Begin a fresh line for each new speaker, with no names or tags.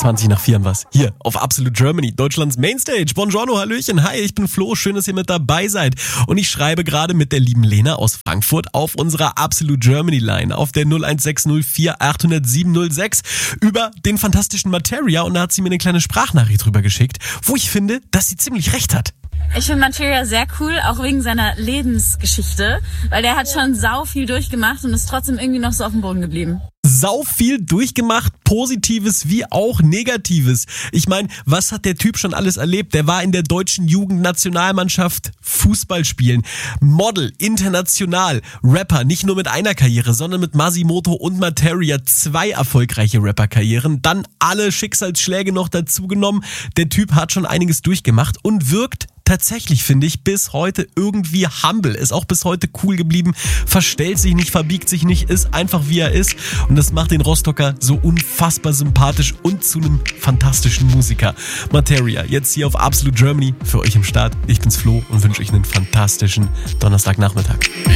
20 nach 4 was. Hier auf Absolute Germany, Deutschlands Mainstage. Buongiorno, Hallöchen, hi, ich bin Flo, schön, dass ihr mit dabei seid. Und ich schreibe gerade mit der lieben Lena aus Frankfurt auf unserer Absolute Germany Line auf der 01604 807 06 über den fantastischen Materia, und da hat sie mir eine kleine Sprachnachricht drüber geschickt, wo ich finde, dass sie ziemlich recht hat.
Ich finde Materia sehr cool, auch wegen seiner Lebensgeschichte, weil der hat schon sau viel durchgemacht und ist trotzdem irgendwie noch so auf dem Boden geblieben.
Sau viel durchgemacht, Positives wie auch Negatives. Ich meine, was hat der Typ schon alles erlebt? Der war in der deutschen Jugendnationalmannschaft Fußball spielen, Model, international, Rapper, nicht nur mit einer Karriere, sondern mit Masimoto und Materia 2 erfolgreiche Rapperkarrieren, dann alle Schicksalsschläge noch dazu genommen. Der Typ hat schon einiges durchgemacht und wirkt tatsächlich, finde ich, bis heute irgendwie humble, ist auch bis heute cool geblieben, verstellt sich nicht, verbiegt sich nicht, ist einfach wie er ist, und das macht den Rostocker so unfassbar sympathisch und zu einem fantastischen Musiker. Materia, jetzt hier auf Absolute Germany, für euch im Start. Ich bin's Flo und wünsche euch einen fantastischen Donnerstagnachmittag.